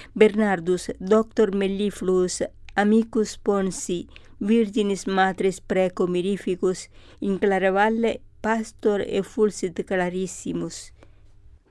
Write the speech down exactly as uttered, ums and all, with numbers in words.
Bernardus, doctor mellifluus, amicus Ponsi, virginis matres preco mirificus, in clara valle pastor effulsit clarissimus,